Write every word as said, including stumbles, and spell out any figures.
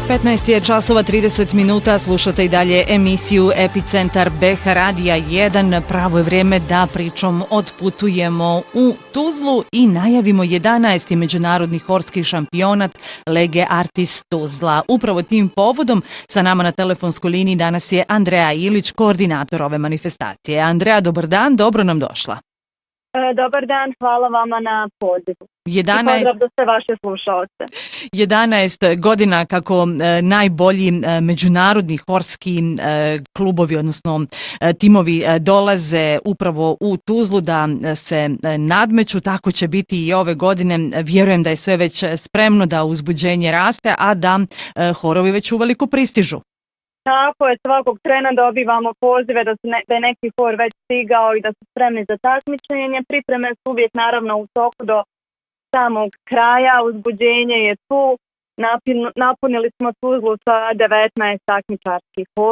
petnaest je časova trideset minuta, slušate i dalje emisiju Epicentar B H Radija jedan. Pravo je vrijeme da pričom odputujemo u Tuzlu i najavimo jedanaesti međunarodni horski šampionat Lege Artis Tuzla. Upravo tim povodom sa nama na telefonskoj liniji danas je Andreja Ilić, koordinator ove manifestacije. Andreja, dobar dan, dobro nam došla. E, dobar dan, hvala vama na pozivu. jedanaest... I pozdrav za sve vaše slušalce. jedanaest godina kako e, najbolji e, međunarodni horski e, klubovi, odnosno e, timovi e, dolaze upravo u Tuzlu da e, se e, nadmeću, tako će biti i ove godine. Vjerujem da je sve već spremno, da uzbuđenje raste, a da e, horovi već uveliko pristižu. Tako je, svakog trena dobivamo pozive da, ne, da je neki hor već stigao i da su spremni za takmičenje. Pripreme su uvijek naravno u toku do samog kraja, uzbuđenje je tu. Napin, napunili smo Tuzlu sa devetnaest takmičarskih horova.